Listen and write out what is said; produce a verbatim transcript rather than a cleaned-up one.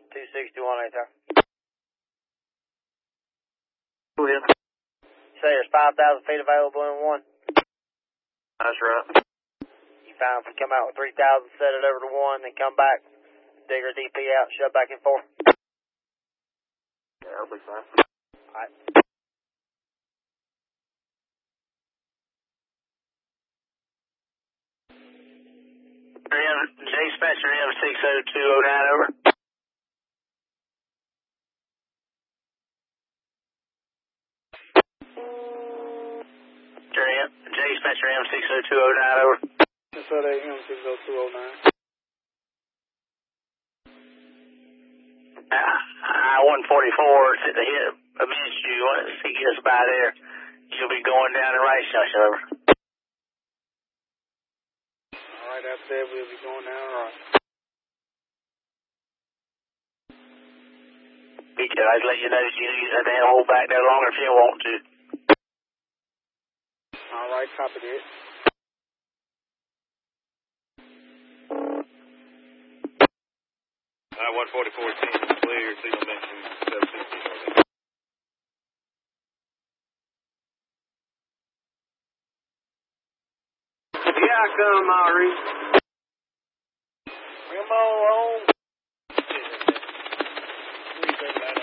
two sixty-one right there. Go ahead. Say there's five thousand feet available in one. That's right. You find if we come out with three thousand, set it over to one, then come back, dig our D P out, shove back and forth. Yeah, that'll be fine. Alright. Dispatcher M six oh two oh nine, over. Dispatcher M six oh two oh nine, over. That's what I M six oh two oh nine. I one forty-four, to the hit amidst you, once he gets by there, you'll be going down the right junction, over. Alright, after that we'll be going down right. I'd let you know that you need to hold back there longer if you want to. Alright, copy that. I one forty-four ten clear, signal mention seven sixty. Here I come, Maurice. Come on home. Please,